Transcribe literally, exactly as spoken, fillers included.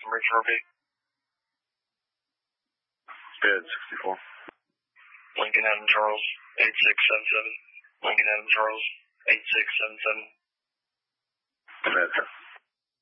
customer refer B. Bed sixty-four. Lincoln Adam Charles, eight six seven seven. Lincoln Adam Charles, eight six seven seven. Bed.